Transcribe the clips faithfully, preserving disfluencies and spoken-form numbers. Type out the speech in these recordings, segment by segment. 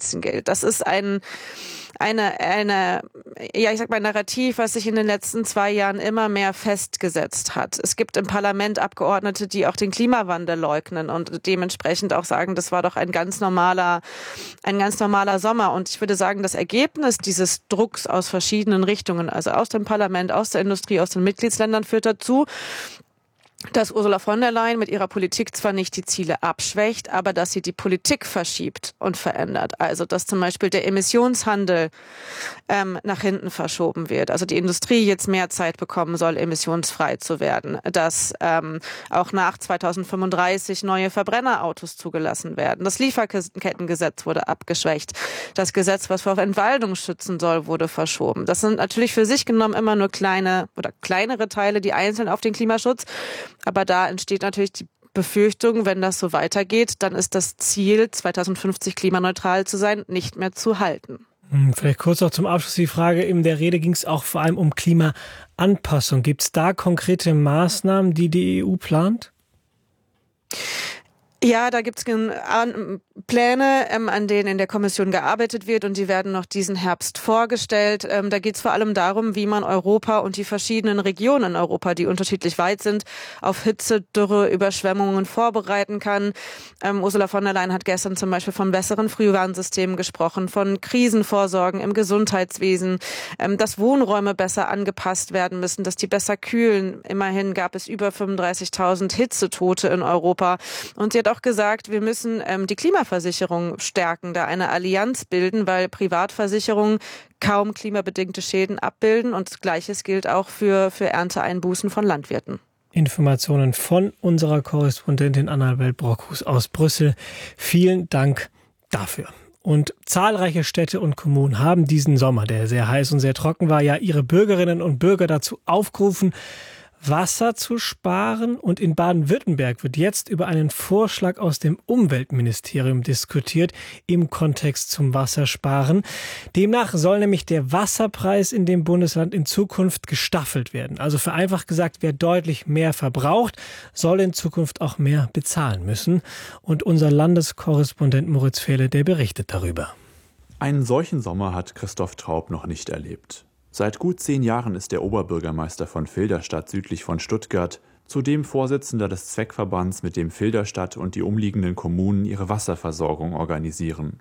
umzusetzen gilt. Das ist ein eine, eine, ja, ich sag mal, Narrativ, was sich in den letzten zwei Jahren immer mehr festgesetzt hat. Es gibt im Parlament Abgeordnete, die auch den Klimawandel leugnen und dementsprechend auch sagen, das war doch ein ganz normaler, ein ganz normaler Sommer. Und ich würde sagen, das Ergebnis dieses Drucks aus verschiedenen Richtungen, also aus dem Parlament, aus der Industrie, aus den Mitgliedsländern, führt dazu, dass Ursula von der Leyen mit ihrer Politik zwar nicht die Ziele abschwächt, aber dass sie die Politik verschiebt und verändert. Also dass zum Beispiel der Emissionshandel ähm, nach hinten verschoben wird. Also die Industrie jetzt mehr Zeit bekommen soll, emissionsfrei zu werden. Dass ähm, auch nach zweitausendfünfunddreißig neue Verbrennerautos zugelassen werden. Das Lieferkettengesetz wurde abgeschwächt. Das Gesetz, was vor Entwaldung schützen soll, wurde verschoben. Das sind natürlich für sich genommen immer nur kleine oder kleinere Teile, die einzeln auf den Klimaschutz. Aber da entsteht natürlich die Befürchtung, wenn das so weitergeht, dann ist das Ziel, zweitausendfünfzig klimaneutral zu sein, nicht mehr zu halten. Vielleicht kurz noch zum Abschluss die Frage, in der Rede ging es auch vor allem um Klimaanpassung. Gibt es da konkrete Maßnahmen, die die E U plant? Ja, da gibt es Pläne, ähm, an denen in der Kommission gearbeitet wird und die werden noch diesen Herbst vorgestellt. Ähm, da geht es vor allem darum, wie man Europa und die verschiedenen Regionen in Europa, die unterschiedlich weit sind, auf Hitze, Dürre, Überschwemmungen vorbereiten kann. Ähm, Ursula von der Leyen hat gestern zum Beispiel von besseren Frühwarnsystemen gesprochen, von Krisenvorsorgen im Gesundheitswesen, ähm, dass Wohnräume besser angepasst werden müssen, dass die besser kühlen. Immerhin gab es über fünfunddreißigtausend Hitzetote in Europa und sie hat auch gesagt, wir müssen ähm, die Klimaversicherung stärken, da eine Allianz bilden, weil Privatversicherungen kaum klimabedingte Schäden abbilden und Gleiches gilt auch für, für Ernteeinbußen von Landwirten. Informationen von unserer Korrespondentin Annabel Brockhus aus Brüssel. Vielen Dank dafür. Und zahlreiche Städte und Kommunen haben diesen Sommer, der sehr heiß und sehr trocken war, ja ihre Bürgerinnen und Bürger dazu aufgerufen, Wasser zu sparen. Und in Baden-Württemberg wird jetzt über einen Vorschlag aus dem Umweltministerium diskutiert im Kontext zum Wassersparen. Demnach soll nämlich der Wasserpreis in dem Bundesland in Zukunft gestaffelt werden. Also vereinfacht gesagt, wer deutlich mehr verbraucht, soll in Zukunft auch mehr bezahlen müssen. Und unser Landeskorrespondent Moritz Fehle, der berichtet darüber. Einen solchen Sommer hat Christoph Traub noch nicht erlebt. Seit gut zehn Jahren ist der Oberbürgermeister von Filderstadt südlich von Stuttgart, zudem Vorsitzender des Zweckverbands, mit dem Filderstadt und die umliegenden Kommunen ihre Wasserversorgung organisieren.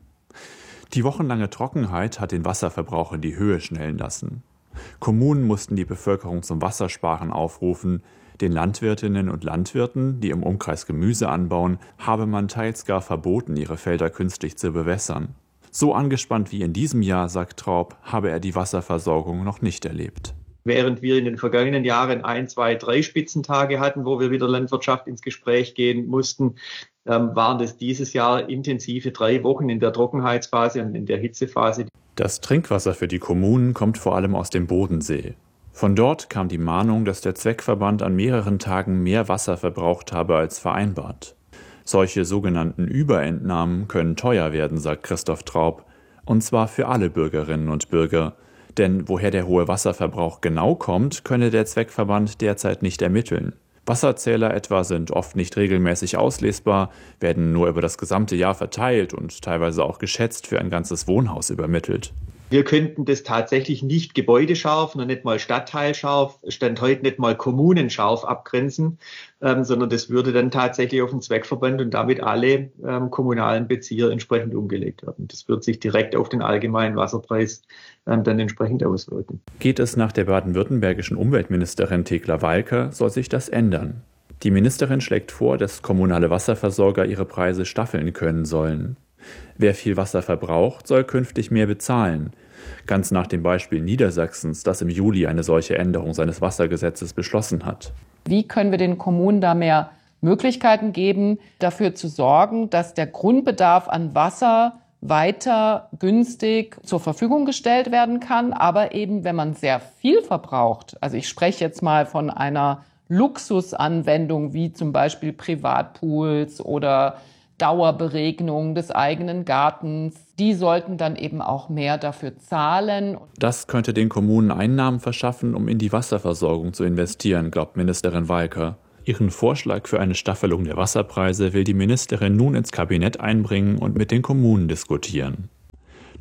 Die wochenlange Trockenheit hat den Wasserverbrauch in die Höhe schnellen lassen. Kommunen mussten die Bevölkerung zum Wassersparen aufrufen. Den Landwirtinnen und Landwirten, die im Umkreis Gemüse anbauen, habe man teils gar verboten, ihre Felder künstlich zu bewässern. So angespannt wie in diesem Jahr, sagt Traub, habe er die Wasserversorgung noch nicht erlebt. Während wir in den vergangenen Jahren ein, zwei, drei Spitzentage hatten, wo wir mit der Landwirtschaft ins Gespräch gehen mussten, ähm, waren das dieses Jahr intensive drei Wochen in der Trockenheitsphase und in der Hitzephase. Das Trinkwasser für die Kommunen kommt vor allem aus dem Bodensee. Von dort kam die Mahnung, dass der Zweckverband an mehreren Tagen mehr Wasser verbraucht habe als vereinbart. Solche sogenannten Überentnahmen können teuer werden, sagt Christoph Traub, und zwar für alle Bürgerinnen und Bürger. Denn woher der hohe Wasserverbrauch genau kommt, könne der Zweckverband derzeit nicht ermitteln. Wasserzähler etwa sind oft nicht regelmäßig auslesbar, werden nur über das gesamte Jahr verteilt und teilweise auch geschätzt für ein ganzes Wohnhaus übermittelt. Wir könnten das tatsächlich nicht gebäudescharf, noch nicht mal stadtteilscharf, Stand heute nicht mal kommunenscharf abgrenzen, ähm, sondern das würde dann tatsächlich auf den Zweckverband und damit alle ähm, kommunalen Bezieher entsprechend umgelegt werden. Das wird sich direkt auf den allgemeinen Wasserpreis ähm, dann entsprechend auswirken. Geht es nach der baden-württembergischen Umweltministerin Thekla Walker, soll sich das ändern. Die Ministerin schlägt vor, dass kommunale Wasserversorger ihre Preise staffeln können sollen. Wer viel Wasser verbraucht, soll künftig mehr bezahlen. Ganz nach dem Beispiel Niedersachsens, das im Juli eine solche Änderung seines Wassergesetzes beschlossen hat. Wie können wir den Kommunen da mehr Möglichkeiten geben, dafür zu sorgen, dass der Grundbedarf an Wasser weiter günstig zur Verfügung gestellt werden kann, aber eben, wenn man sehr viel verbraucht, also ich spreche jetzt mal von einer Luxusanwendung wie zum Beispiel Privatpools oder Dauerberegnung des eigenen Gartens, die sollten dann eben auch mehr dafür zahlen. Das könnte den Kommunen Einnahmen verschaffen, um in die Wasserversorgung zu investieren, glaubt Ministerin Walker. Ihren Vorschlag für eine Staffelung der Wasserpreise will die Ministerin nun ins Kabinett einbringen und mit den Kommunen diskutieren.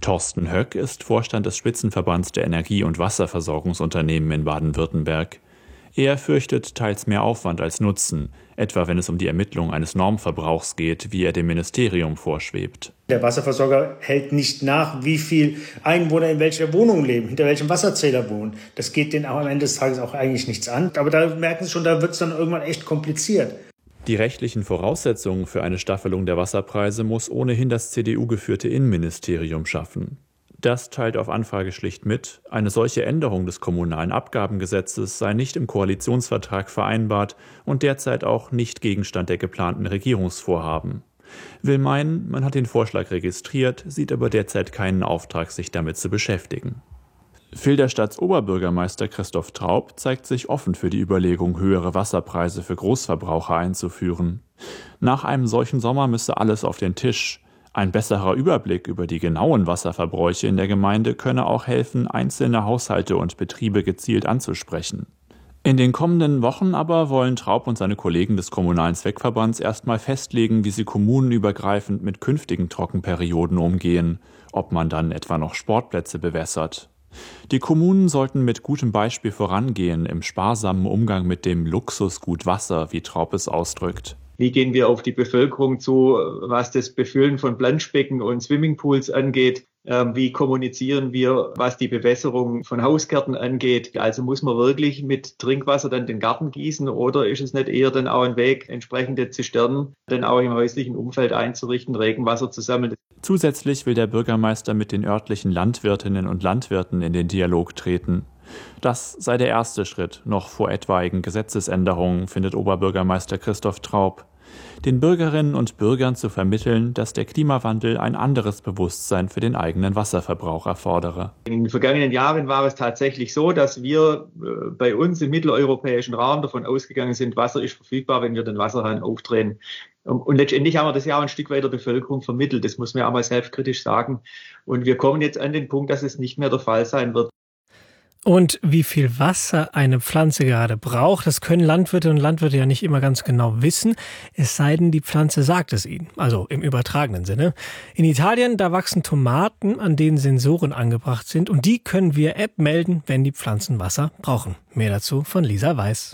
Thorsten Höck ist Vorstand des Spitzenverbands der Energie- und Wasserversorgungsunternehmen in Baden-Württemberg. Er fürchtet teils mehr Aufwand als Nutzen, etwa wenn es um die Ermittlung eines Normverbrauchs geht, wie er dem Ministerium vorschwebt. Der Wasserversorger hält nicht nach, wie viel Einwohner in welcher Wohnung leben, hinter welchem Wasserzähler wohnen. Das geht denen auch am Ende des Tages auch eigentlich nichts an. Aber da merken Sie schon, da wird es dann irgendwann echt kompliziert. Die rechtlichen Voraussetzungen für eine Staffelung der Wasserpreise muss ohnehin das C D U-geführte Innenministerium schaffen. Das teilt auf Anfrage schlicht mit, eine solche Änderung des kommunalen Abgabengesetzes sei nicht im Koalitionsvertrag vereinbart und derzeit auch nicht Gegenstand der geplanten Regierungsvorhaben. Will meinen, man hat den Vorschlag registriert, sieht aber derzeit keinen Auftrag, sich damit zu beschäftigen. Filderstadts Oberbürgermeister Christoph Traub zeigt sich offen für die Überlegung, höhere Wasserpreise für Großverbraucher einzuführen. Nach einem solchen Sommer müsse alles auf den Tisch. Ein besserer Überblick über die genauen Wasserverbräuche in der Gemeinde könne auch helfen, einzelne Haushalte und Betriebe gezielt anzusprechen. In den kommenden Wochen aber wollen Traub und seine Kollegen des Kommunalen Zweckverbands erstmal festlegen, wie sie kommunenübergreifend mit künftigen Trockenperioden umgehen, ob man dann etwa noch Sportplätze bewässert. Die Kommunen sollten mit gutem Beispiel vorangehen im sparsamen Umgang mit dem Luxusgut Wasser, wie Traub es ausdrückt. Wie gehen wir auf die Bevölkerung zu, was das Befüllen von Planschbecken und Swimmingpools angeht? Wie kommunizieren wir, was die Bewässerung von Hausgärten angeht? Also muss man wirklich mit Trinkwasser dann den Garten gießen oder ist es nicht eher dann auch ein Weg, entsprechende Zisternen dann auch im häuslichen Umfeld einzurichten, Regenwasser zu sammeln? Zusätzlich will der Bürgermeister mit den örtlichen Landwirtinnen und Landwirten in den Dialog treten. Das sei der erste Schritt, noch vor etwaigen Gesetzesänderungen, findet Oberbürgermeister Christoph Traub. Den Bürgerinnen und Bürgern zu vermitteln, dass der Klimawandel ein anderes Bewusstsein für den eigenen Wasserverbrauch erfordere. In den vergangenen Jahren war es tatsächlich so, dass wir bei uns im mitteleuropäischen Raum davon ausgegangen sind, Wasser ist verfügbar, wenn wir den Wasserhahn aufdrehen. Und letztendlich haben wir das ja auch ein Stück weit der Bevölkerung vermittelt. Das muss man auch mal selbstkritisch sagen. Und wir kommen jetzt an den Punkt, dass es nicht mehr der Fall sein wird. Und wie viel Wasser eine Pflanze gerade braucht, das können Landwirte und Landwirte ja nicht immer ganz genau wissen, es sei denn, die Pflanze sagt es ihnen, also im übertragenen Sinne. In Italien, da wachsen Tomaten, an denen Sensoren angebracht sind und die können via App melden, wenn die Pflanzen Wasser brauchen. Mehr dazu von Lisa Weiß.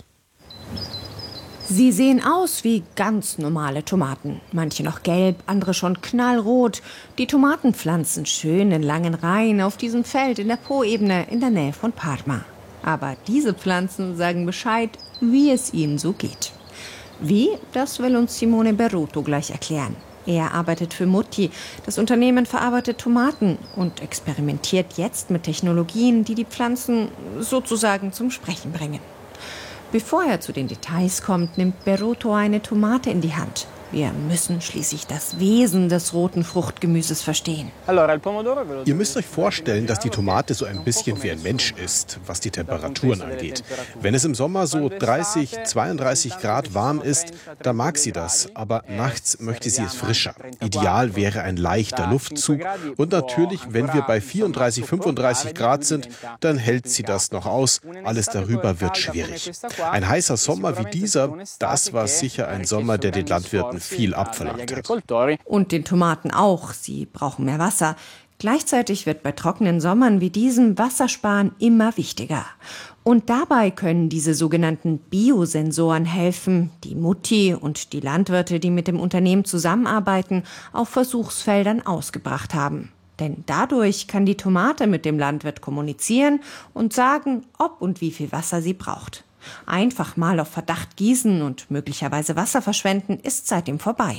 Sie sehen aus wie ganz normale Tomaten. Manche noch gelb, andere schon knallrot. Die Tomaten pflanzen schön in langen Reihen auf diesem Feld in der Poebene in der Nähe von Parma. Aber diese Pflanzen sagen Bescheid, wie es ihnen so geht. Wie, das will uns Simone Berruto gleich erklären. Er arbeitet für Mutti. Das Unternehmen verarbeitet Tomaten und experimentiert jetzt mit Technologien, die die Pflanzen sozusagen zum Sprechen bringen. Bevor er zu den Details kommt, nimmt Berruto eine Tomate in die Hand. Wir müssen schließlich das Wesen des roten Fruchtgemüses verstehen. Ihr müsst euch vorstellen, dass die Tomate so ein bisschen wie ein Mensch ist, was die Temperaturen angeht. Wenn es im Sommer so dreißig, zweiunddreißig Grad warm ist, dann mag sie das, aber nachts möchte sie es frischer. Ideal wäre ein leichter Luftzug und natürlich, wenn wir bei vierunddreißig, fünfunddreißig Grad sind, dann hält sie das noch aus, alles darüber wird schwierig. Ein heißer Sommer wie dieser, das war sicher ein Sommer, der den Landwirten viel abverlangt hat. Und den Tomaten auch. Sie brauchen mehr Wasser. Gleichzeitig wird bei trockenen Sommern wie diesem Wassersparen immer wichtiger. Und dabei können diese sogenannten Biosensoren helfen, die Mutti und die Landwirte, die mit dem Unternehmen zusammenarbeiten, auf Versuchsfeldern ausgebracht haben. Denn dadurch kann die Tomate mit dem Landwirt kommunizieren und sagen, ob und wie viel Wasser sie braucht. Einfach mal auf Verdacht gießen und möglicherweise Wasser verschwenden ist seitdem vorbei.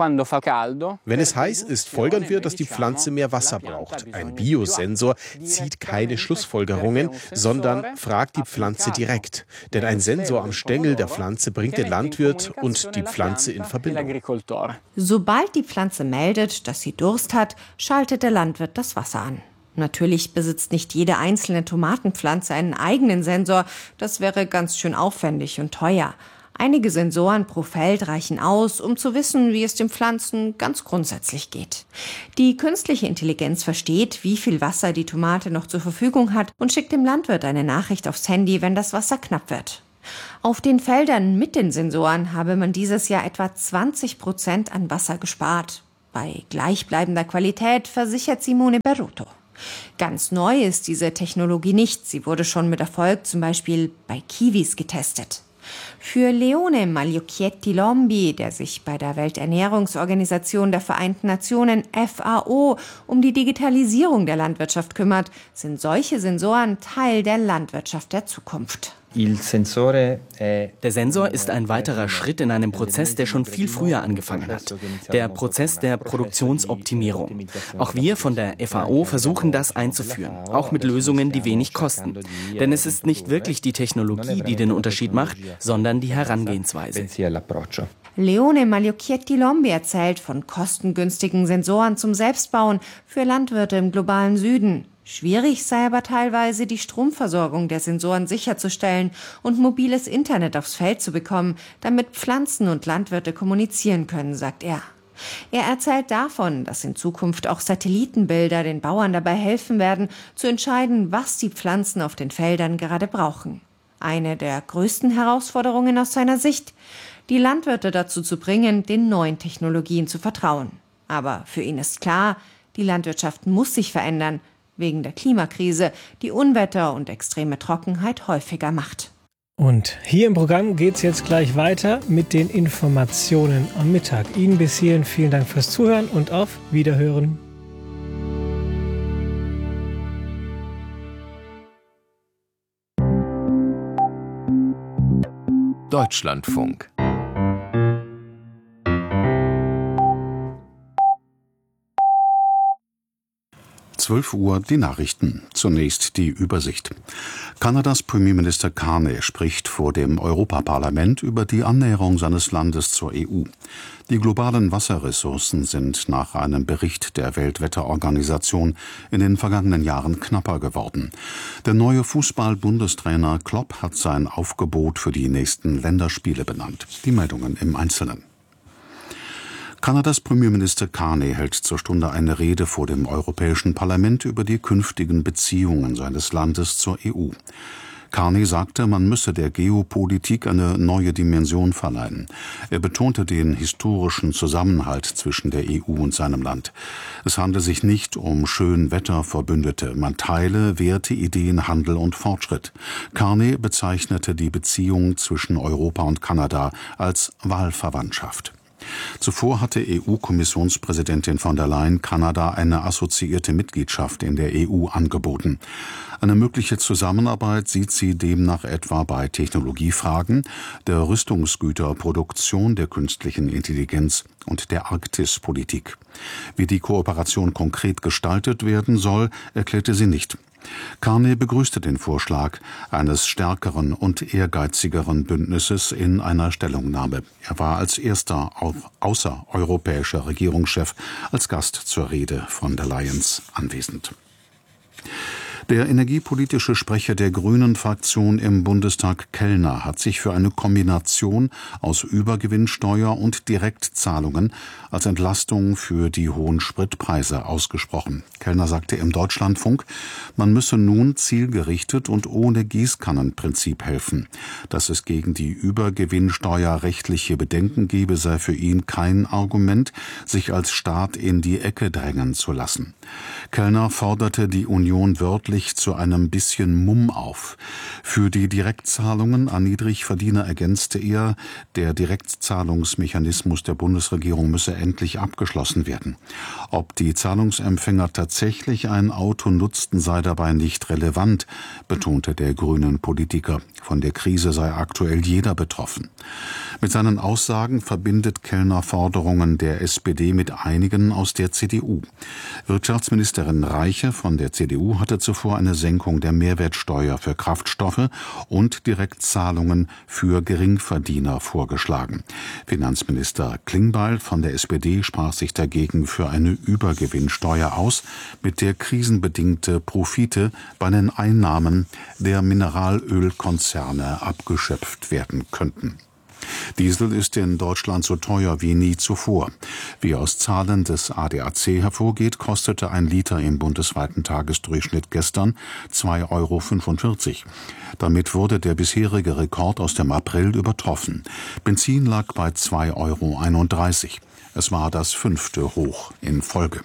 Wenn es heiß ist, folgern wir, dass die Pflanze mehr Wasser braucht. Ein Biosensor zieht keine Schlussfolgerungen, sondern fragt die Pflanze direkt. Denn ein Sensor am Stängel der Pflanze bringt den Landwirt und die Pflanze in Verbindung. Sobald die Pflanze meldet, dass sie Durst hat, schaltet der Landwirt das Wasser an. Natürlich besitzt nicht jede einzelne Tomatenpflanze einen eigenen Sensor. Das wäre ganz schön aufwendig und teuer. Einige Sensoren pro Feld reichen aus, um zu wissen, wie es den Pflanzen ganz grundsätzlich geht. Die künstliche Intelligenz versteht, wie viel Wasser die Tomate noch zur Verfügung hat und schickt dem Landwirt eine Nachricht aufs Handy, wenn das Wasser knapp wird. Auf den Feldern mit den Sensoren habe man dieses Jahr etwa zwanzig Prozent an Wasser gespart. Bei gleichbleibender Qualität, versichert Simone Berruto. Ganz neu ist diese Technologie nicht. Sie wurde schon mit Erfolg zum Beispiel bei Kiwis getestet. Für Leone Magliocchietti Lombi, der sich bei der Welternährungsorganisation der Vereinten Nationen F A O um die Digitalisierung der Landwirtschaft kümmert, sind solche Sensoren Teil der Landwirtschaft der Zukunft. Der Sensor ist ein weiterer Schritt in einem Prozess, der schon viel früher angefangen hat. Der Prozess der Produktionsoptimierung. Auch wir von der F A O versuchen das einzuführen, auch mit Lösungen, die wenig kosten. Denn es ist nicht wirklich die Technologie, die den Unterschied macht, sondern die Herangehensweise. Leone Magliocchietti Lombi erzählt von kostengünstigen Sensoren zum Selbstbauen für Landwirte im globalen Süden. Schwierig sei aber teilweise, die Stromversorgung der Sensoren sicherzustellen und mobiles Internet aufs Feld zu bekommen, damit Pflanzen und Landwirte kommunizieren können, sagt er. Er erzählt davon, dass in Zukunft auch Satellitenbilder den Bauern dabei helfen werden, zu entscheiden, was die Pflanzen auf den Feldern gerade brauchen. Eine der größten Herausforderungen aus seiner Sicht, die Landwirte dazu zu bringen, den neuen Technologien zu vertrauen. Aber für ihn ist klar, die Landwirtschaft muss sich verändern, wegen der Klimakrise, die Unwetter und extreme Trockenheit häufiger macht. Und hier im Programm geht es jetzt gleich weiter mit den Informationen am Mittag. Ihnen bis hierhin vielen Dank fürs Zuhören und auf Wiederhören. Deutschlandfunk. zwölf Uhr die Nachrichten. Zunächst die Übersicht. Kanadas Premierminister Carney spricht vor dem Europaparlament über die Annäherung seines Landes zur E U. Die globalen Wasserressourcen sind nach einem Bericht der Weltwetterorganisation in den vergangenen Jahren knapper geworden. Der neue Fußball-Bundestrainer Klopp hat sein Aufgebot für die nächsten Länderspiele benannt. Die Meldungen im Einzelnen. Kanadas Premierminister Carney hält zur Stunde eine Rede vor dem Europäischen Parlament über die künftigen Beziehungen seines Landes zur E U. Carney sagte, man müsse der Geopolitik eine neue Dimension verleihen. Er betonte den historischen Zusammenhalt zwischen der E U und seinem Land. Es handle sich nicht um Schönwetterverbündete. Man teile Werte, Ideen, Handel und Fortschritt. Carney bezeichnete die Beziehung zwischen Europa und Kanada als Wahlverwandtschaft. Zuvor hatte E U-Kommissionspräsidentin von der Leyen Kanada eine assoziierte Mitgliedschaft in der E U angeboten. Eine mögliche Zusammenarbeit sieht sie demnach etwa bei Technologiefragen, der Rüstungsgüterproduktion, der künstlichen Intelligenz und der Arktispolitik. Wie die Kooperation konkret gestaltet werden soll, erklärte sie nicht. Carney begrüßte den Vorschlag eines stärkeren und ehrgeizigeren Bündnisses in einer Stellungnahme. Er war als erster außereuropäischer Regierungschef als Gast zur Rede von der Leyens anwesend. Der energiepolitische Sprecher der Grünen-Fraktion im Bundestag, Kellner, hat sich für eine Kombination aus Übergewinnsteuer und Direktzahlungen als Entlastung für die hohen Spritpreise ausgesprochen. Kellner sagte im Deutschlandfunk, man müsse nun zielgerichtet und ohne Gießkannenprinzip helfen. Dass es gegen die Übergewinnsteuer rechtliche Bedenken gebe, sei für ihn kein Argument, sich als Staat in die Ecke drängen zu lassen. Kellner forderte die Union wörtlich zu einem bisschen Mumm auf. Für die Direktzahlungen an Niedrigverdiener ergänzte er, der Direktzahlungsmechanismus der Bundesregierung müsse endlich abgeschlossen werden. Ob die Zahlungsempfänger tatsächlich ein Auto nutzten, sei dabei nicht relevant, betonte der grünen Politiker. Von der Krise sei aktuell jeder betroffen. Mit seinen Aussagen verbindet Kellner Forderungen der S P D mit einigen aus der C D U. Wirtschaftsministerin Reiche von der C D U hatte zuvor eine Senkung der Mehrwertsteuer für Kraftstoffe und Direktzahlungen für Geringverdiener vorgeschlagen. Finanzminister Klingbeil von der S P D sprach sich dagegen für eine Übergewinnsteuer aus, mit der krisenbedingte Profite bei den Einnahmen der Mineralölkonzerne abgeschöpft werden könnten. Diesel ist in Deutschland so teuer wie nie zuvor. Wie aus Zahlen des A D A C hervorgeht, kostete ein Liter im bundesweiten Tagesdurchschnitt gestern zwei Euro fünfundvierzig. Damit wurde der bisherige Rekord aus dem April übertroffen. Benzin lag bei zwei Euro einunddreißig. Es war das fünfte Hoch in Folge.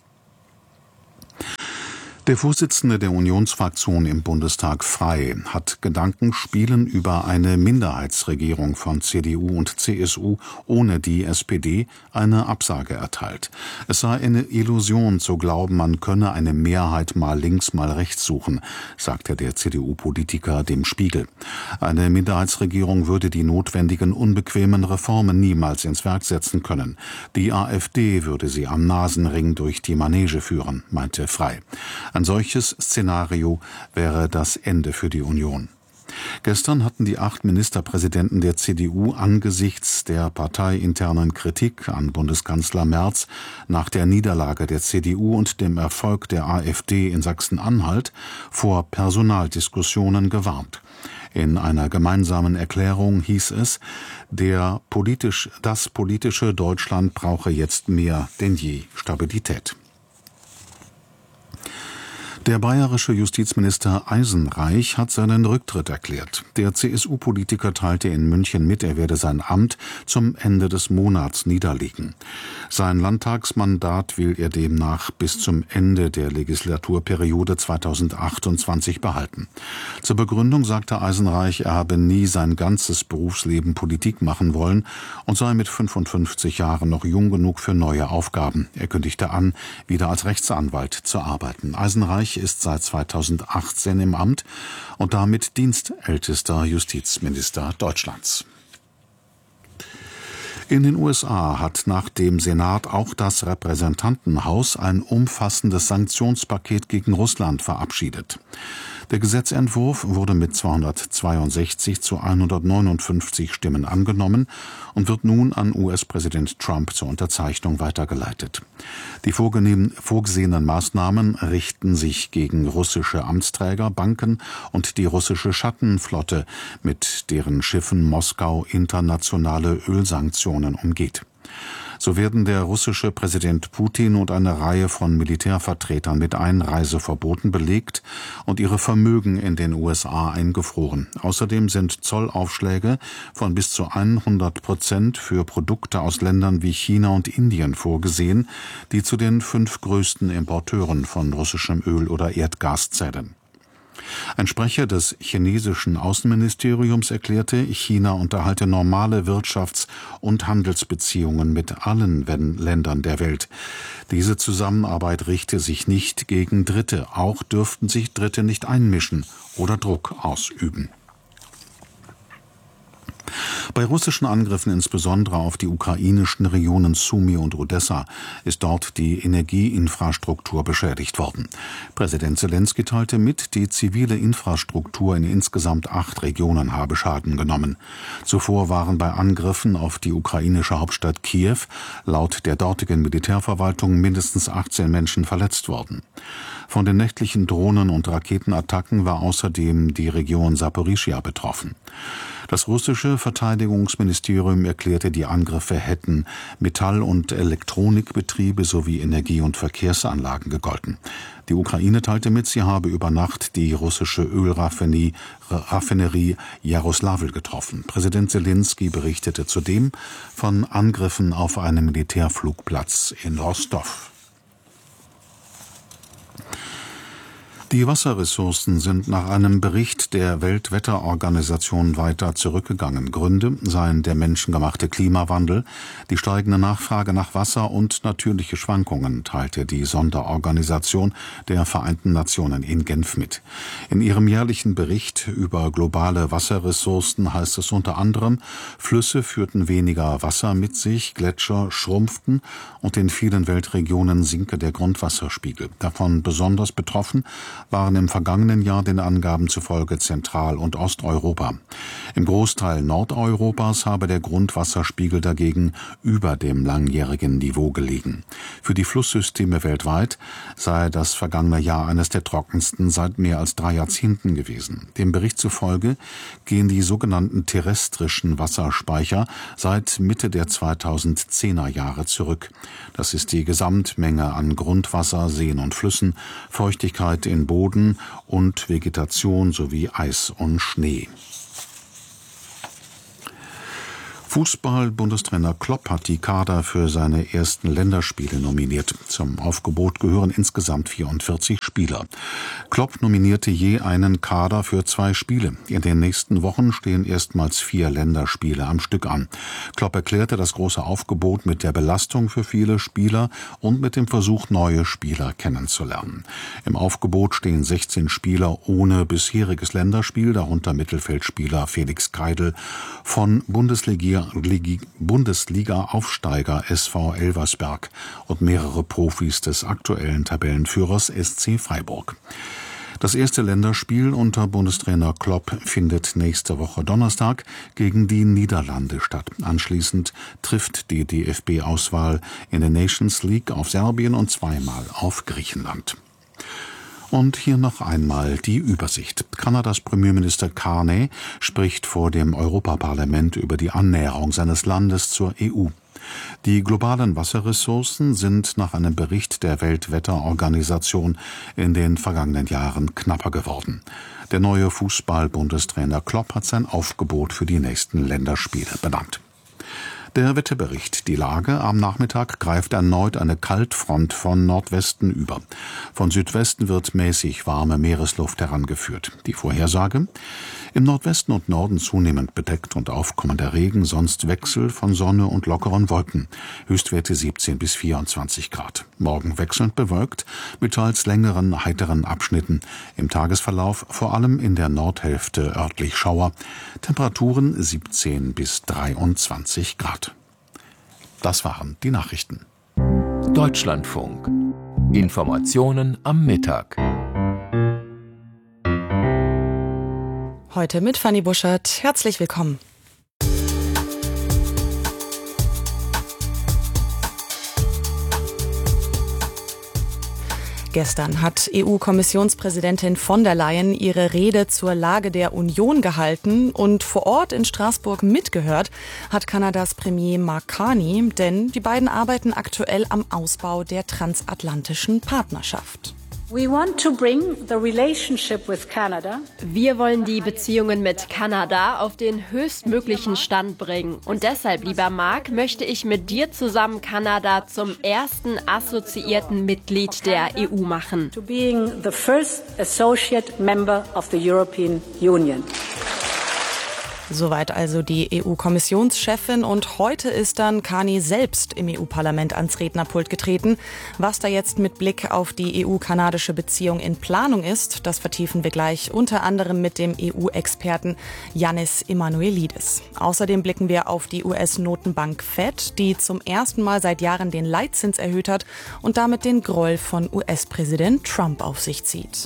Der Vorsitzende der Unionsfraktion im Bundestag Frei hat Gedankenspielen über eine Minderheitsregierung von C D U und C S U ohne die S P D eine Absage erteilt. Es sei eine Illusion zu glauben, man könne eine Mehrheit mal links, mal rechts suchen, sagte der C D U-Politiker dem Spiegel. Eine Minderheitsregierung würde die notwendigen unbequemen Reformen niemals ins Werk setzen können. Die AfD würde sie am Nasenring durch die Manege führen, meinte Frei. Ein solches Szenario wäre das Ende für die Union. Gestern hatten die acht Ministerpräsidenten der C D U angesichts der parteiinternen Kritik an Bundeskanzler Merz nach der Niederlage der C D U und dem Erfolg der AfD in Sachsen-Anhalt vor Personaldiskussionen gewarnt. In einer gemeinsamen Erklärung hieß es, der politisch, das politische Deutschland brauche jetzt mehr denn je Stabilität. Der bayerische Justizminister Eisenreich hat seinen Rücktritt erklärt. Der C S U-Politiker teilte in München mit, er werde sein Amt zum Ende des Monats niederlegen. Sein Landtagsmandat will er demnach bis zum Ende der Legislaturperiode zweitausendachtundzwanzig behalten. Zur Begründung sagte Eisenreich, er habe nie sein ganzes Berufsleben Politik machen wollen und sei mit fünfundfünfzig Jahren noch jung genug für neue Aufgaben. Er kündigte an, wieder als Rechtsanwalt zu arbeiten. Eisenreich ist seit zweitausendachtzehn im Amt und damit dienstältester Justizminister Deutschlands. In den U S A hat nach dem Senat auch das Repräsentantenhaus ein umfassendes Sanktionspaket gegen Russland verabschiedet. Der Gesetzentwurf wurde mit zweihundertzweiundsechzig zu hundertneunundfünfzig Stimmen angenommen und wird nun an U S-Präsident Trump zur Unterzeichnung weitergeleitet. Die vorgesehenen Maßnahmen richten sich gegen russische Amtsträger, Banken und die russische Schattenflotte, mit deren Schiffen Moskau internationale Ölsanktionen umgeht. So werden der russische Präsident Putin und eine Reihe von Militärvertretern mit Einreiseverboten belegt und ihre Vermögen in den U S A eingefroren. Außerdem sind Zollaufschläge von bis zu hundert Prozent für Produkte aus Ländern wie China und Indien vorgesehen, die zu den fünf größten Importeuren von russischem Öl oder Erdgas zählen. Ein Sprecher des chinesischen Außenministeriums erklärte, China unterhalte normale Wirtschafts- und Handelsbeziehungen mit allen Ländern der Welt. Diese Zusammenarbeit richte sich nicht gegen Dritte. Auch dürften sich Dritte nicht einmischen oder Druck ausüben. Bei russischen Angriffen insbesondere auf die ukrainischen Regionen Sumy und Odessa ist dort die Energieinfrastruktur beschädigt worden. Präsident Selenskyj teilte mit, die zivile Infrastruktur in insgesamt acht Regionen habe Schaden genommen. Zuvor waren bei Angriffen auf die ukrainische Hauptstadt Kiew laut der dortigen Militärverwaltung mindestens achtzehn Menschen verletzt worden. Von den nächtlichen Drohnen- und Raketenattacken war außerdem die Region Saporischschja betroffen. Das russische Verteidigungsministerium erklärte, die Angriffe hätten Metall- und Elektronikbetriebe sowie Energie- und Verkehrsanlagen gegolten. Die Ukraine teilte mit, sie habe über Nacht die russische Ölraffinerie Raffinerie Jaroslavl getroffen. Präsident Selenskyj berichtete zudem von Angriffen auf einen Militärflugplatz in Rostov. Die Wasserressourcen sind nach einem Bericht der Weltwetterorganisation weiter zurückgegangen. Gründe seien der menschengemachte Klimawandel, die steigende Nachfrage nach Wasser und natürliche Schwankungen, teilte die Sonderorganisation der Vereinten Nationen in Genf mit. In ihrem jährlichen Bericht über globale Wasserressourcen heißt es unter anderem, Flüsse führten weniger Wasser mit sich, Gletscher schrumpften und in vielen Weltregionen sinke der Grundwasserspiegel. Davon besonders betroffen waren im vergangenen Jahr den Angaben zufolge Zentral- und Osteuropa. Im Großteil Nordeuropas habe der Grundwasserspiegel dagegen über dem langjährigen Niveau gelegen. Für die Flusssysteme weltweit sei das vergangene Jahr eines der trockensten seit mehr als drei Jahrzehnten gewesen. Dem Bericht zufolge gehen die sogenannten terrestrischen Wasserspeicher seit Mitte der zweitausendzehner Jahre zurück. Das ist die Gesamtmenge an Grundwasser, Seen und Flüssen, Feuchtigkeit in Boden und Vegetation sowie Eis und Schnee. Fußball-Bundestrainer Klopp hat die Kader für seine ersten Länderspiele nominiert. Zum Aufgebot gehören insgesamt vierundvierzig Spieler. Klopp nominierte je einen Kader für zwei Spiele. In den nächsten Wochen stehen erstmals vier Länderspiele am Stück an. Klopp erklärte das große Aufgebot mit der Belastung für viele Spieler und mit dem Versuch, neue Spieler kennenzulernen. Im Aufgebot stehen sechzehn Spieler ohne bisheriges Länderspiel, darunter Mittelfeldspieler Felix Keidel von Bundesliga Bundesliga-Aufsteiger S V Elversberg und mehrere Profis des aktuellen Tabellenführers S C Freiburg. Das erste Länderspiel unter Bundestrainer Klopp findet nächste Woche Donnerstag gegen die Niederlande statt. Anschließend trifft die D F B-Auswahl in der Nations League auf Serbien und zweimal auf Griechenland. Und hier noch einmal die Übersicht. Kanadas Premierminister Carney spricht vor dem Europaparlament über die Annäherung seines Landes zur E U. Die globalen Wasserressourcen sind nach einem Bericht der Weltwetterorganisation in den vergangenen Jahren knapper geworden. Der neue Fußball-Bundestrainer Klopp hat sein Aufgebot für die nächsten Länderspiele benannt. Der Wetterbericht. Die Lage am Nachmittag greift erneut eine Kaltfront von Nordwesten über. Von Südwesten wird mäßig warme Meeresluft herangeführt. Die Vorhersage? Im Nordwesten und Norden zunehmend bedeckt und aufkommender Regen, sonst Wechsel von Sonne und lockeren Wolken. Höchstwerte siebzehn bis vierundzwanzig Grad. Morgen wechselnd bewölkt, mit teils längeren, heiteren Abschnitten. Im Tagesverlauf vor allem in der Nordhälfte örtlich Schauer. Temperaturen siebzehn bis dreiundzwanzig Grad. Das waren die Nachrichten. Deutschlandfunk. Informationen am Mittag. Heute mit Fanny Buschert. Herzlich willkommen. Gestern hat E U-Kommissionspräsidentin von der Leyen ihre Rede zur Lage der Union gehalten und vor Ort in Straßburg mitgehört hat Kanadas Premier Mark Carney, denn die beiden arbeiten aktuell am Ausbau der transatlantischen Partnerschaft. Wir wollen die Beziehungen mit Kanada auf den höchstmöglichen Stand bringen. Und deshalb, lieber Mark, möchte ich mit dir zusammen Kanada zum ersten assoziierten Mitglied der E U machen. To being the first associate member of the European Union. Soweit also die E U-Kommissionschefin und heute ist dann Carney selbst im E U-Parlament ans Rednerpult getreten. Was da jetzt mit Blick auf die E U-kanadische Beziehung in Planung ist, das vertiefen wir gleich unter anderem mit dem E U-Experten Yannis Emanuelidis. Außerdem blicken wir auf die U S-Notenbank Fed, die zum ersten Mal seit Jahren den Leitzins erhöht hat und damit den Groll von U S-Präsident Trump auf sich zieht.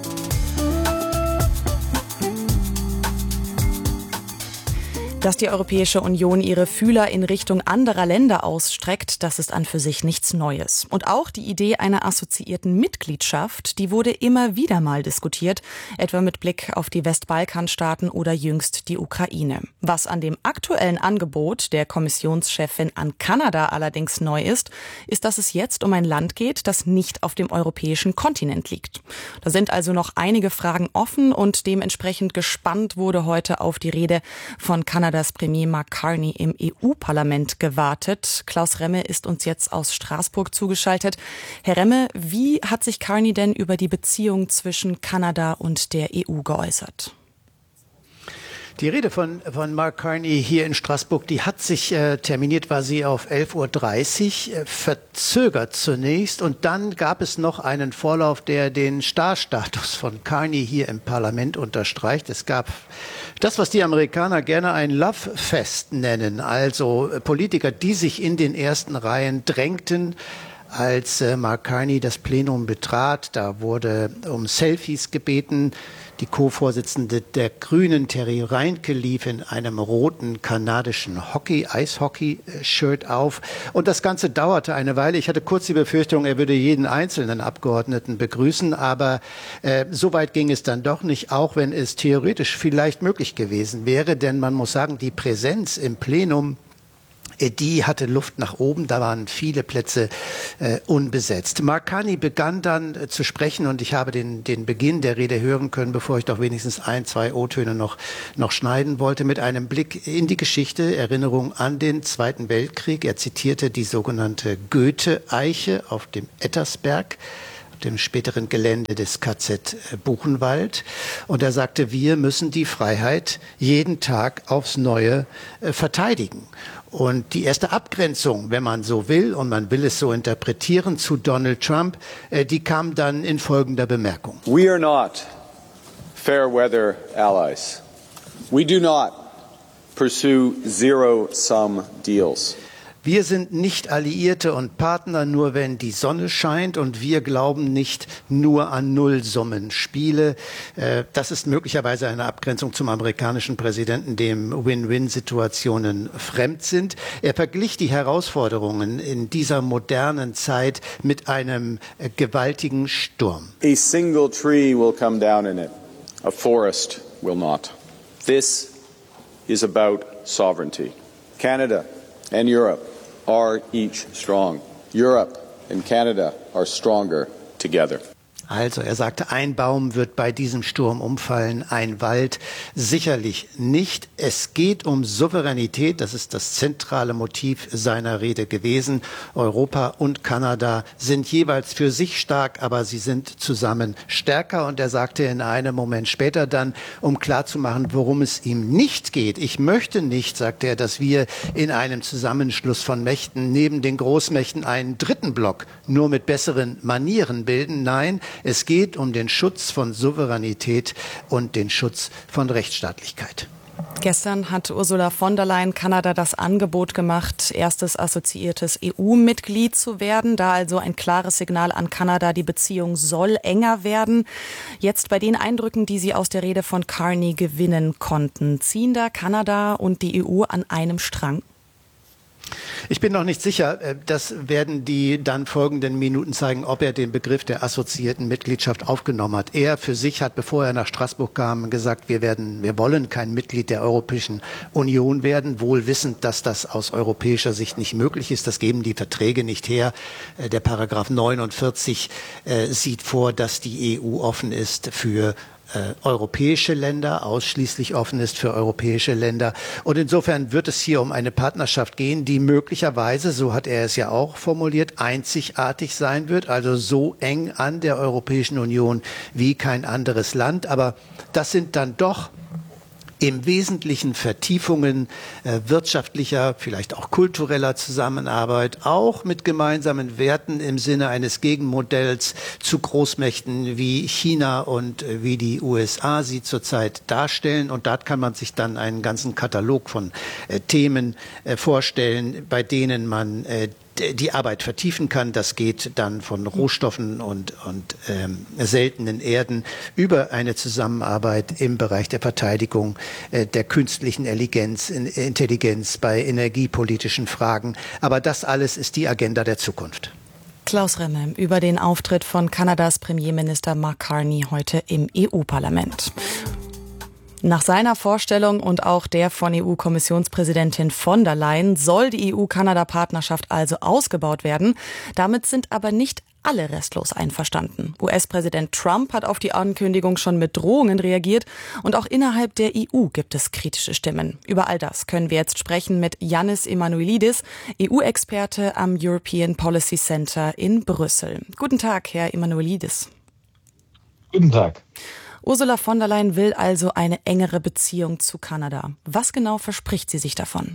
Dass die Europäische Union ihre Fühler in Richtung anderer Länder ausstreckt, das ist an für sich nichts Neues. Und auch die Idee einer assoziierten Mitgliedschaft, die wurde immer wieder mal diskutiert, etwa mit Blick auf die Westbalkanstaaten oder jüngst die Ukraine. Was an dem aktuellen Angebot der Kommissionschefin an Kanada allerdings neu ist, ist, dass es jetzt um ein Land geht, das nicht auf dem europäischen Kontinent liegt. Da sind also noch einige Fragen offen und dementsprechend gespannt wurde heute auf die Rede von Kanada. Das Premier Mark Carney im E U-Parlament gewartet. Klaus Remme ist uns jetzt aus Straßburg zugeschaltet. Herr Remme, wie hat sich Carney denn über die Beziehung zwischen Kanada und der E U geäußert? Die Rede von, von Mark Carney hier in Straßburg, die hat sich äh, terminiert, war sie auf elf Uhr dreißig, äh, verzögert zunächst. Und dann gab es noch einen Vorlauf, der den Starstatus von Carney hier im Parlament unterstreicht. Es gab das, was die Amerikaner gerne ein Love Fest nennen, also äh, Politiker, die sich in den ersten Reihen drängten, als äh, Mark Carney das Plenum betrat. Da wurde um Selfies gebeten. Die Co-Vorsitzende der Grünen, Terry Reinke, lief in einem roten kanadischen Hockey, Eishockey-Shirt auf. Und das Ganze dauerte eine Weile. Ich hatte kurz die Befürchtung, er würde jeden einzelnen Abgeordneten begrüßen. Aber äh, so weit ging es dann doch nicht, auch wenn es theoretisch vielleicht möglich gewesen wäre. Denn man muss sagen, die Präsenz im Plenum die hatte Luft nach oben, da waren viele Plätze äh, unbesetzt. Mark Carney begann dann äh, zu sprechen und ich habe den, den Beginn der Rede hören können, bevor ich doch wenigstens ein, zwei O-Töne noch, noch schneiden wollte, mit einem Blick in die Geschichte, Erinnerung an den Zweiten Weltkrieg. Er zitierte die sogenannte Goethe-Eiche auf dem Ettersberg, dem späteren Gelände des K Z Buchenwald. Und er sagte, wir müssen die Freiheit jeden Tag aufs Neue äh, verteidigen. Und die erste Abgrenzung, wenn man so will, und man will es so interpretieren, zu Donald Trump, äh, die kam dann in folgender Bemerkung. We are not fair weather allies. We do not pursue zero-sum deals. Wir sind nicht Alliierte und Partner, nur wenn die Sonne scheint, und wir glauben nicht nur an Nullsummenspiele. Das ist möglicherweise eine Abgrenzung zum amerikanischen Präsidenten, dem Win-Win-Situationen fremd sind. Er verglich die Herausforderungen in dieser modernen Zeit mit einem gewaltigen Sturm. A single tree will come down in it. A forest will not. This is about sovereignty. Canada and Europe are each strong. Europe and Canada are stronger together. Also, er sagte, ein Baum wird bei diesem Sturm umfallen, ein Wald sicherlich nicht. Es geht um Souveränität, das ist das zentrale Motiv seiner Rede gewesen. Europa und Kanada sind jeweils für sich stark, aber sie sind zusammen stärker. Und er sagte in einem Moment später dann, um klarzumachen, worum es ihm nicht geht. Ich möchte nicht, sagte er, dass wir in einem Zusammenschluss von Mächten neben den Großmächten einen dritten Block nur mit besseren Manieren bilden. Nein, es geht um den Schutz von Souveränität und den Schutz von Rechtsstaatlichkeit. Gestern hat Ursula von der Leyen Kanada das Angebot gemacht, erstes assoziiertes E U-Mitglied zu werden. Da also ein klares Signal an Kanada, die Beziehung soll enger werden. Jetzt bei den Eindrücken, die Sie aus der Rede von Carney gewinnen konnten, ziehen da Kanada und die E U an einem Strang? Ich bin noch nicht sicher. Das werden die dann folgenden Minuten zeigen, ob er den Begriff der assoziierten Mitgliedschaft aufgenommen hat. Er für sich hat, bevor er nach Straßburg kam, gesagt, wir werden, wir wollen kein Mitglied der Europäischen Union werden, wohl wissend, dass das aus europäischer Sicht nicht möglich ist. Das geben die Verträge nicht her. Der Paragraph neunundvierzig äh, sieht vor, dass die E U offen ist für Äh, europäische Länder, ausschließlich offen ist für europäische Länder. Und insofern wird es hier um eine Partnerschaft gehen, die möglicherweise, so hat er es ja auch formuliert, einzigartig sein wird, also so eng an der Europäischen Union wie kein anderes Land. Aber das sind dann doch im Wesentlichen Vertiefungen äh, wirtschaftlicher, vielleicht auch kultureller Zusammenarbeit, auch mit gemeinsamen Werten im Sinne eines Gegenmodells zu Großmächten wie China und äh, wie die U S A sie zurzeit darstellen. Und dort kann man sich dann einen ganzen Katalog von äh, Themen äh, vorstellen, bei denen man äh, die Arbeit vertiefen kann. Das geht dann von Rohstoffen und, und ähm, seltenen Erden über eine Zusammenarbeit im Bereich der Verteidigung, äh, der künstlichen Intelligenz, Intelligenz bei energiepolitischen Fragen. Aber das alles ist die Agenda der Zukunft. Klaus Remme über den Auftritt von Kanadas Premierminister Mark Carney heute im E U-Parlament. Nach seiner Vorstellung und auch der von E U-Kommissionspräsidentin von der Leyen soll die E U-Kanada-Partnerschaft also ausgebaut werden. Damit sind aber nicht alle restlos einverstanden. U S-Präsident Trump hat auf die Ankündigung schon mit Drohungen reagiert und auch innerhalb der E U gibt es kritische Stimmen. Über all das können wir jetzt sprechen mit Yannis Emanuelidis, E U-Experte am European Policy Center in Brüssel. Guten Tag, Herr Emanuelidis. Guten Tag. Ursula von der Leyen will also eine engere Beziehung zu Kanada. Was genau verspricht sie sich davon?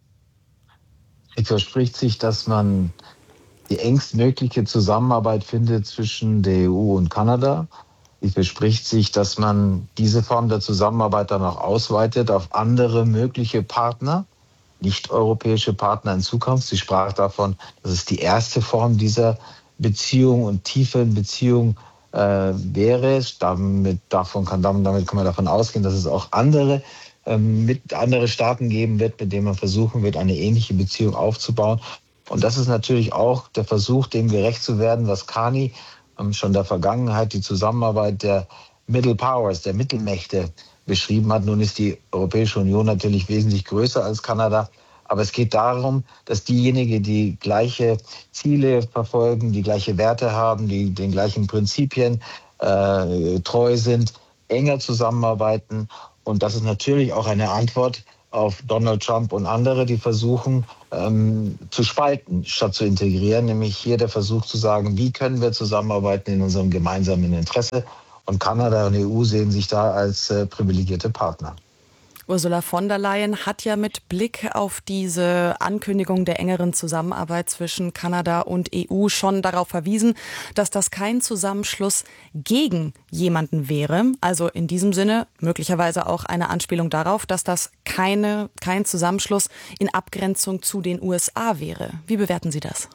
Sie verspricht sich, dass man die engstmögliche Zusammenarbeit findet zwischen der E U und Kanada. Sie verspricht sich, dass man diese Form der Zusammenarbeit dann auch ausweitet auf andere mögliche Partner, nicht-europäische Partner in Zukunft. Sie sprach davon, dass es die erste Form dieser Beziehung und tiefen Beziehung Äh, wäre. Damit, davon kann, damit kann man davon ausgehen, dass es auch andere, ähm, mit andere Staaten geben wird, mit denen man versuchen wird, eine ähnliche Beziehung aufzubauen. Und das ist natürlich auch der Versuch, dem gerecht zu werden, was Carney ähm, schon in der Vergangenheit die Zusammenarbeit der Middle Powers, der Mittelmächte beschrieben hat. Nun ist die Europäische Union natürlich wesentlich größer als Kanada, Aber es geht darum, dass diejenigen, die gleiche Ziele verfolgen, die gleiche Werte haben, die den gleichen Prinzipien äh, treu sind, enger zusammenarbeiten. Und das ist natürlich auch eine Antwort auf Donald Trump und andere, die versuchen ähm, zu spalten, statt zu integrieren. Nämlich hier der Versuch zu sagen, wie können wir zusammenarbeiten in unserem gemeinsamen Interesse. Und Kanada und E U sehen sich da als äh, privilegierte Partner. Ursula von der Leyen hat ja mit Blick auf diese Ankündigung der engeren Zusammenarbeit zwischen Kanada und E U schon darauf verwiesen, dass das kein Zusammenschluss gegen jemanden wäre. Also in diesem Sinne möglicherweise auch eine Anspielung darauf, dass das keine, kein Zusammenschluss in Abgrenzung zu den U S A wäre. Wie bewerten Sie das?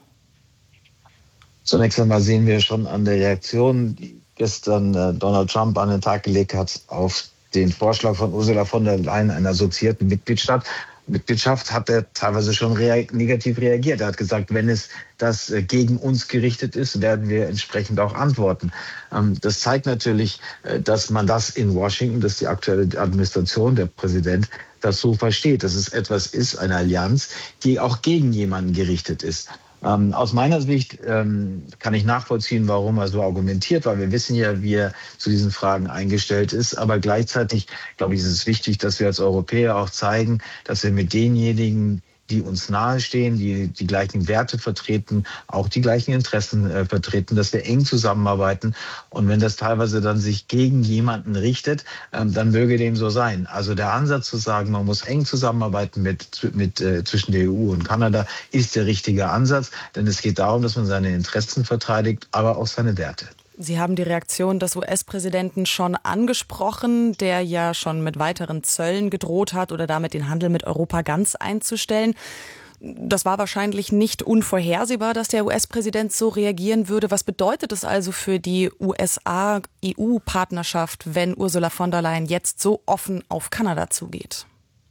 Zunächst einmal sehen wir schon an der Reaktion, die gestern äh, Donald Trump an den Tag gelegt hat, auf den Vorschlag von Ursula von der Leyen, einer assoziierten Mitgliedstaat, Mitgliedschaft, hat er teilweise schon rea- negativ reagiert. Er hat gesagt, wenn es das äh, gegen uns gerichtet ist, werden wir entsprechend auch antworten. Ähm, das zeigt natürlich, äh, dass man das in Washington, dass die aktuelle Administration, der Präsident, das so versteht, dass es etwas ist, eine Allianz, die auch gegen jemanden gerichtet ist. Ähm, aus meiner Sicht ähm, kann ich nachvollziehen, warum er so argumentiert, weil wir wissen ja, wie er zu diesen Fragen eingestellt ist. Aber gleichzeitig, glaube ich, ist es wichtig, dass wir als Europäer auch zeigen, dass wir mit denjenigen, die uns nahestehen, die die gleichen Werte vertreten, auch die gleichen Interessen äh, vertreten, dass wir eng zusammenarbeiten. Und wenn das teilweise dann sich gegen jemanden richtet, ähm, dann möge dem so sein. Also der Ansatz zu sagen, man muss eng zusammenarbeiten mit, mit äh, zwischen der E U und Kanada, ist der richtige Ansatz. Denn es geht darum, dass man seine Interessen verteidigt, aber auch seine Werte. Sie haben die Reaktion des U S-Präsidenten schon angesprochen, der ja schon mit weiteren Zöllen gedroht hat oder damit den Handel mit Europa ganz einzustellen. Das war wahrscheinlich nicht unvorhersehbar, dass der U S-Präsident so reagieren würde. Was bedeutet es also für die U S A-E U-Partnerschaft, wenn Ursula von der Leyen jetzt so offen auf Kanada zugeht?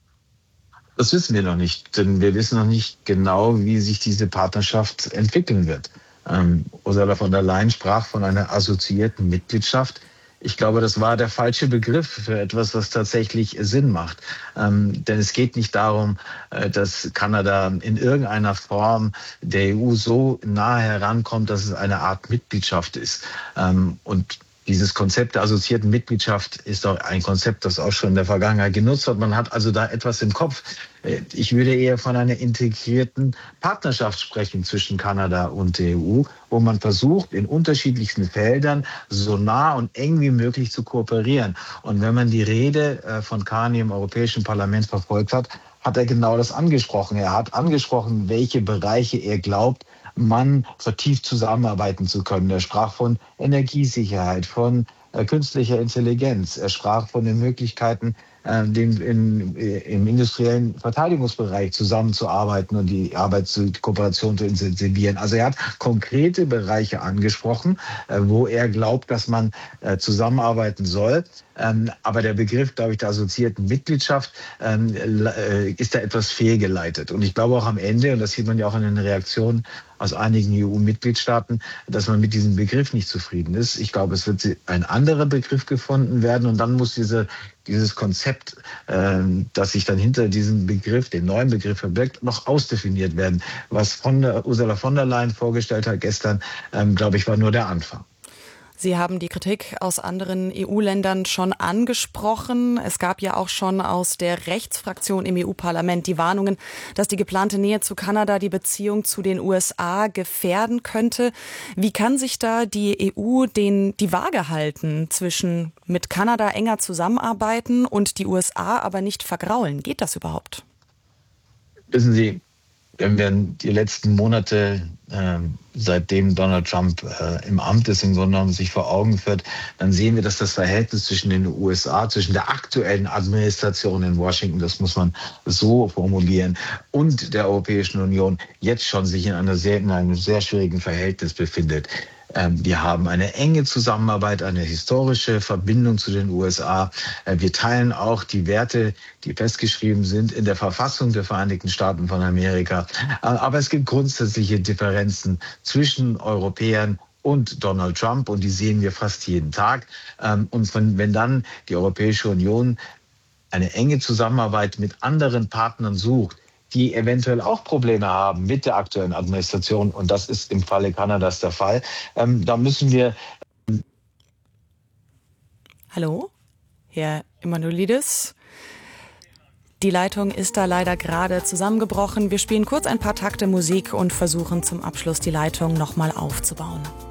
Das wissen wir noch nicht, denn wir wissen noch nicht genau, wie sich diese Partnerschaft entwickeln wird. Ähm, Ursula von der Leyen sprach von einer assoziierten Mitgliedschaft. Ich glaube, das war der falsche Begriff für etwas, was tatsächlich Sinn macht. Ähm, denn es geht nicht darum, äh, dass Kanada in irgendeiner Form der E U so nahe herankommt, dass es eine Art Mitgliedschaft ist. Ähm, und Dieses Konzept der assoziierten Mitgliedschaft ist doch ein Konzept, das auch schon in der Vergangenheit genutzt wird. Man hat also da etwas im Kopf. Ich würde eher von einer integrierten Partnerschaft sprechen zwischen Kanada und der E U, wo man versucht, in unterschiedlichsten Feldern so nah und eng wie möglich zu kooperieren. Und wenn man die Rede von Carney im Europäischen Parlament verfolgt hat, hat er genau das angesprochen. Er hat angesprochen, welche Bereiche er glaubt, man vertieft zusammenarbeiten zu können. Er sprach von Energiesicherheit, von äh, künstlicher Intelligenz. Er sprach von den Möglichkeiten, äh, den, in, im industriellen Verteidigungsbereich zusammenzuarbeiten und die Arbeit, zu, die Kooperation zu intensivieren. Also er hat konkrete Bereiche angesprochen, äh, wo er glaubt, dass man äh, zusammenarbeiten soll. Ähm, aber der Begriff, glaube ich, der assoziierten Mitgliedschaft ähm, äh, ist da etwas fehlgeleitet. Und ich glaube auch am Ende, und das sieht man ja auch in den Reaktionen aus einigen E U-Mitgliedstaaten, dass man mit diesem Begriff nicht zufrieden ist. Ich glaube, es wird ein anderer Begriff gefunden werden und dann muss diese, dieses Konzept, äh, das sich dann hinter diesem Begriff, den neuen Begriff verbirgt, noch ausdefiniert werden. Was von der Ursula von der Leyen vorgestellt hat gestern, ähm, glaube ich, war nur der Anfang. Sie haben die Kritik aus anderen E U-Ländern schon angesprochen. Es gab ja auch schon aus der Rechtsfraktion im E U-Parlament die Warnungen, dass die geplante Nähe zu Kanada die Beziehung zu den U S A gefährden könnte. Wie kann sich da die E U den, die Waage halten zwischen mit Kanada enger zusammenarbeiten und die U S A aber nicht vergraulen? Geht das überhaupt? Wissen Sie, wenn wir die letzten Monate, äh, seitdem Donald Trump äh, im Amt ist, im Grunde genommen sich vor Augen führt, dann sehen wir, dass das Verhältnis zwischen den U S A, zwischen der aktuellen Administration in Washington, das muss man so formulieren, und der Europäischen Union jetzt schon sich in, einer sehr, in einem sehr schwierigen Verhältnis befindet. Wir haben eine enge Zusammenarbeit, eine historische Verbindung zu den U S A. Wir teilen auch die Werte, die festgeschrieben sind in der Verfassung der Vereinigten Staaten von Amerika. Aber es gibt grundsätzliche Differenzen zwischen Europäern und Donald Trump und die sehen wir fast jeden Tag. Und wenn dann die Europäische Union eine enge Zusammenarbeit mit anderen Partnern sucht, die eventuell auch Probleme haben mit der aktuellen Administration. Und das ist im Falle Kanadas der Fall. Ähm, da müssen wir... Hallo, Herr Emanuelidis. Die Leitung ist da leider gerade zusammengebrochen. Wir spielen kurz ein paar Takte Musik und versuchen zum Abschluss die Leitung nochmal aufzubauen.